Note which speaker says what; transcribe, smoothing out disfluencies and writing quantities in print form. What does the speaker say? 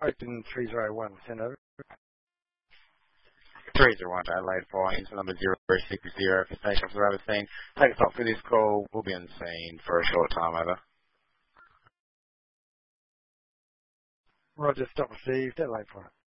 Speaker 1: Open 301, send over.
Speaker 2: 301 to Adelaide flying to number 060 for Station for Rabbit Scene. Take us off for this call. We'll be on the scene for a short time, over.
Speaker 1: Roger, stop received, Adelaide flight.